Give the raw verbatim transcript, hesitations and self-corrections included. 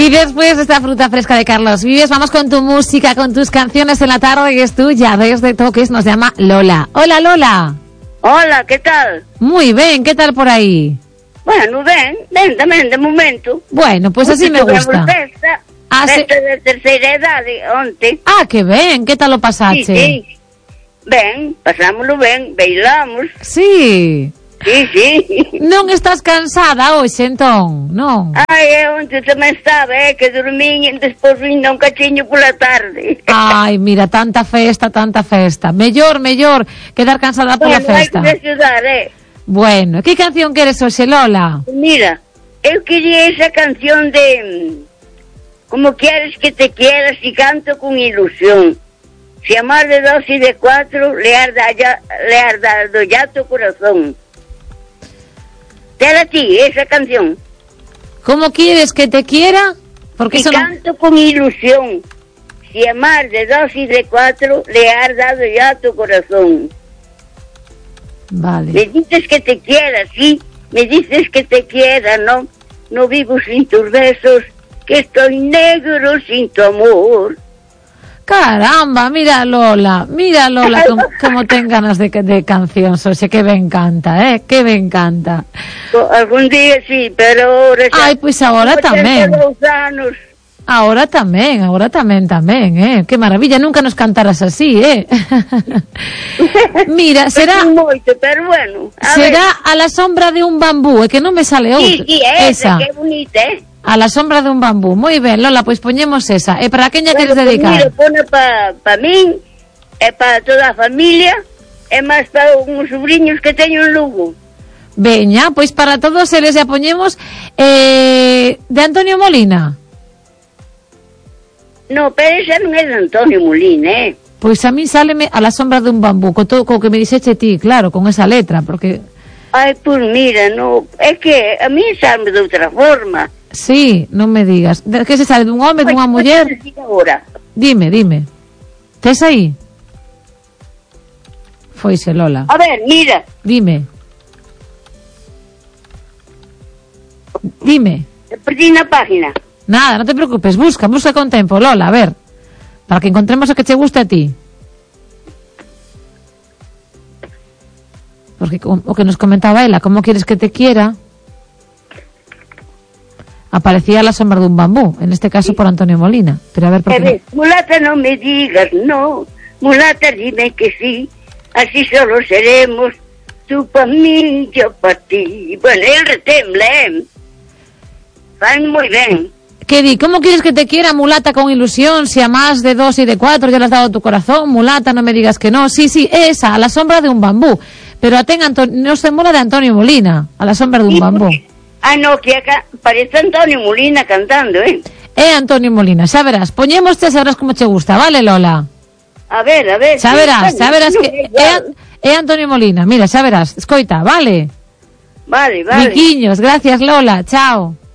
Y después de esta fruta fresca de Carlos Vives, vamos con tu música, con tus canciones en la tarde, que es tuya, desde Toques, nos llama Lola. Hola, Lola. Hola, ¿qué tal? Muy bien, ¿qué tal por ahí? Bueno, ben, ben tamén, de momento. Bueno, pues así me gusta. Festa, Ah, festa sí. de terceira edade, onte. Ah, que ben, que tal lo pasache? Sí, sí. Ben, pasámoslo ben, bailamos. Sí. Sí, sí. Non estás cansada hoxe, entón, non? Ai, eu onte tamén estaba, eh, que dormín e despois vim un cachiño pola tarde. Ai, mira, tanta festa, tanta festa. Mellor, mellor, quedar cansada pola bueno, festa. Bueno, hai que axudar, eh. Bueno, que canción queres hoxe, Lola? Mira, eu quería esa canción de Como quieres que te quieras y canto con ilusión. Si amar de dos y de cuatro le arda ya, le ha dado ya tu corazón. Te a ti esa canción. ¿Cómo quieres que te quiera? Porque y eso canto no... con ilusión. Si amar de dos y de cuatro le ha dado ya tu corazón. Vale. Me dices que te quiera, sí. Me dices que te quiera, no. No vivo sin tus besos, que estoy negro sin tu amor. Caramba, mira Lola, mira Lola, como, como ten ganas de, de canción, Xose, que me encanta, eh, que me encanta. Algún día sí, pero ahora xa... Ai, pois agora tamén. Anos. Ahora tamén, agora tamén, tamén, eh. Que maravilla, nunca nos cantaras así, eh. Mira, será... Moito, pero bueno. A será ver. A la sombra de un bambú, é que non me sale outra. Sí, sí, esa, esa. Que bonita, eh. A la sombra de un bambú. Moi ben, Lola, pois poñemos esa. E para quen lla queres bueno, dedicar? Mira, pone pa, pa min, e para toda a familia, e máis para uns sobrinhos que teño en Lugo. Veña, pois para todos eles lla poñemos eh, de Antonio Molina. No, pero esa non é de Antonio Molina, eh. Pois a mí sáleme A la sombra de un bambú, co todo co que me dixeche ti, claro, con esa letra, porque... Ai, pois mira, no, é que a mí salme de outra forma. Sí, non me digas. De, que se sabe, dun home, dunha muller? Dime, dime. Tes aí? Foise, Lola. A ver, mira. Dime. Dime. Perdí na página. Nada, non te preocupes, busca, busca con tempo, Lola, a ver. Para que encontremos o que te guste a ti. Porque o que nos comentaba ela, ¿cómo quieres que te quiera? Aparecía A la sombra de un bambú, en este caso sí. Por Antonio Molina. Pero a ver, ¿por qué ver, no? Mulata, no me digas no, mulata, dime que sí, así solo seremos, tú pa mí, yo pa ti. Bueno, el retembla, eh. Van muy bien. ¿Qué di? ¿Cómo quieres que te quiera, mulata con ilusión? Si a más de dos y de cuatro ya le has dado tu corazón, mulata, no me digas que no. Sí, sí, esa, A la sombra de un bambú. Pero ten Anto- no se mola de Antonio Molina, A la sombra de un bambú. Ah, no, que acá parece Antonio Molina cantando, eh. Eh, Antonio Molina, xa verás, poñemos te, sabrás como che gusta, vale, Lola? A ver, a ver. Xa verás, sí, xa verás no, que é, é Antonio Molina, mira, xa verás, escoita, vale? Vale, vale. Miquiños, gracias, Lola, chao.